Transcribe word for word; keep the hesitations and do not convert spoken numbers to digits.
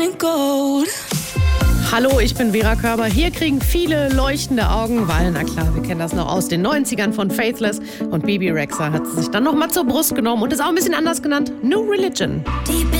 Hallo, ich bin Vera Körber. Hier kriegen viele leuchtende Augen, weil, na klar, wir kennen das noch aus den neunzigern von Faithless. Und Bebe Rexha hat sie sich dann nochmal zur Brust genommen und ist auch ein bisschen anders genannt. New Religion. Deep